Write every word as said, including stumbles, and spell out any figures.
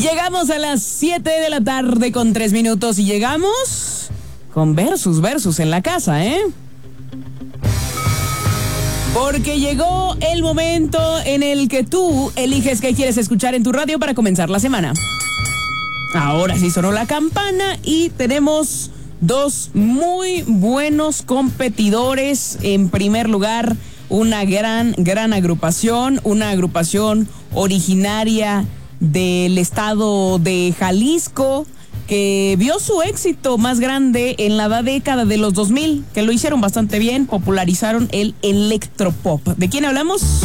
llegamos a las siete de la tarde con tres minutos y llegamos con versus, versus en la casa, ¿eh? Porque llegó el momento en el que tú eliges qué quieres escuchar en tu radio para comenzar la semana. Ahora sí sonó la campana y tenemos dos muy buenos competidores. En primer lugar, una gran, gran agrupación, una agrupación originaria del estado de Jalisco, que vio su éxito más grande en la década de los dos mil, que lo hicieron bastante bien, popularizaron el electropop. ¿De quién hablamos?